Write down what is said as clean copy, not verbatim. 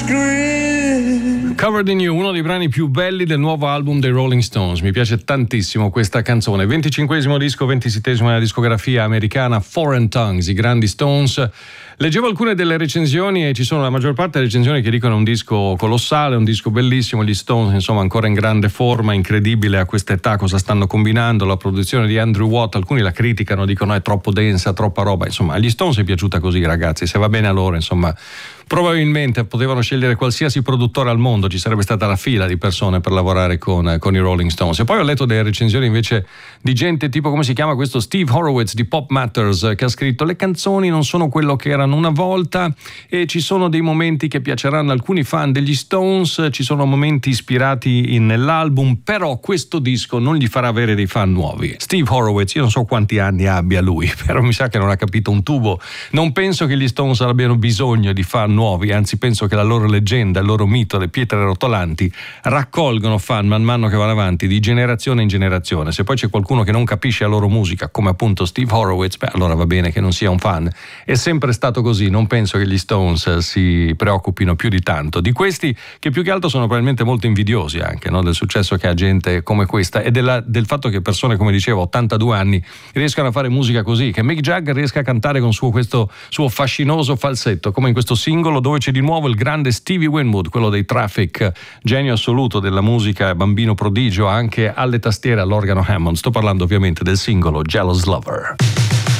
Covered in You, uno dei brani più belli del nuovo album dei Rolling Stones. Mi piace tantissimo questa canzone. 25esimo disco, 27esimo nella discografia americana, Foreign Tongues, i grandi Stones. Leggevo alcune delle recensioni e ci sono la maggior parte delle recensioni che dicono un disco colossale, un disco bellissimo, gli Stones insomma ancora in grande forma, incredibile a questa età cosa stanno combinando, la produzione di Andrew Watt, alcuni la criticano, dicono è troppo densa, troppa roba, insomma agli Stones è piaciuta così ragazzi, se va bene a loro insomma probabilmente potevano scegliere qualsiasi produttore al mondo, ci sarebbe stata la fila di persone per lavorare con i Rolling Stones. E poi ho letto delle recensioni invece di gente tipo, come si chiama questo Steve Horowitz di Pop Matters, che ha scritto le canzoni non sono quello che erano una volta e ci sono dei momenti che piaceranno a alcuni fan degli Stones, ci sono momenti ispirati nell'album, però questo disco non gli farà avere dei fan nuovi. Steve Horowitz, io non so quanti anni abbia lui, però mi sa che non ha capito un tubo. Non penso che gli Stones abbiano bisogno di fan nuovi, anzi penso che la loro leggenda, il loro mito, le pietre rotolanti raccolgono fan man mano che vanno avanti di generazione in generazione. Se poi c'è qualcuno che non capisce la loro musica, come appunto Steve Horowitz, beh allora va bene che non sia un fan. È sempre stato così, non penso che gli Stones si preoccupino più di tanto di questi, che più che altro sono probabilmente molto invidiosi anche, no? Del successo che ha gente come questa e del fatto che persone come dicevo 82 anni riescano a fare musica così, che Mick Jagger riesca a cantare con questo suo fascinoso falsetto, come in questo singolo dove c'è di nuovo il grande Stevie Winwood, quello dei Traffic, genio assoluto della musica, bambino prodigio anche alle tastiere, all'organo Hammond. Sto parlando ovviamente del singolo Jealous Lover.